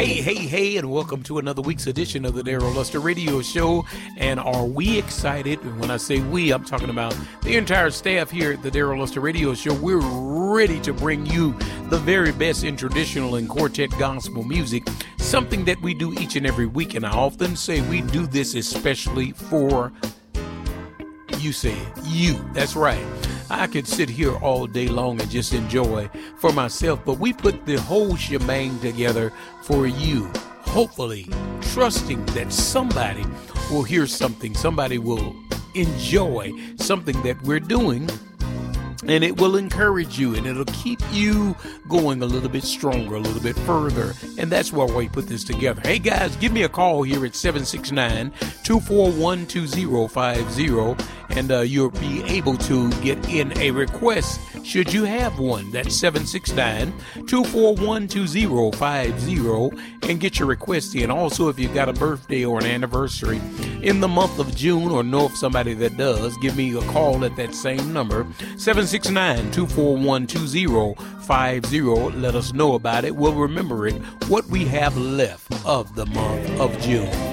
Hey, and welcome to another week's edition of the Daryl Luster Radio Show. And are we excited? And when I say we, I'm talking about the entire staff here at the Daryl Luster Radio Show. We're ready to bring you the very best in traditional and quartet gospel music, something that we do each and every week. And I often say we do this especially for you. Say it, you. That's right. I could sit here all day long and just enjoy for myself, but we put the whole shebang together for you, hopefully trusting that somebody will hear something, somebody will enjoy something that we're doing, and it will encourage you, and it'll keep you going a little bit stronger, a little bit further. And that's why we put this together. Hey, guys, give me a call here at 769-241-2050, and you'll be able to get in a request should you have one. That's 769-241-2050, and get your request in. Also, if you've got a birthday or an anniversary in the month of June or know of somebody that does, give me a call at that same number, 769-241-2050. Let us know about it. We'll remember it, what we have left of the month of June.